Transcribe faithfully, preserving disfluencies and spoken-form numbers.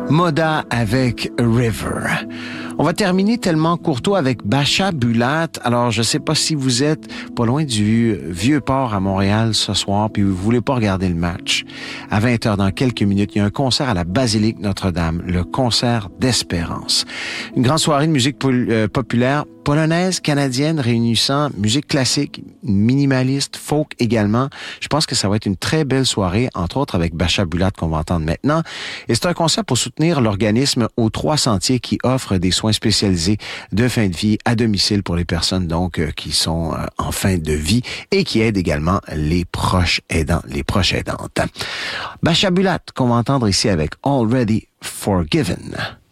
Moda avec River. On va terminer tellement courtois avec Bacha Bulat. Alors, je sais pas si vous êtes pas loin du Vieux-Port à Montréal ce soir, puis vous voulez pas regarder le match. À vingt heures, dans quelques minutes, il y a un concert à la Basilique Notre-Dame, le concert d'Espérance. Une grande soirée de musique pol- euh, populaire polonaise, canadienne, réunissant musique classique, minimaliste, folk également. Je pense que ça va être une très belle soirée, entre autres avec Bacha Bulat qu'on va entendre maintenant. Et c'est un concert pour soutenir l'organisme aux Trois Sentiers qui offre des soins spécialisés de fin de vie à domicile pour les personnes donc euh, qui sont euh, en fin de vie et qui aident également les proches aidants, les proches aidantes. Bacha Bulat qu'on va entendre ici avec Already Forgiven.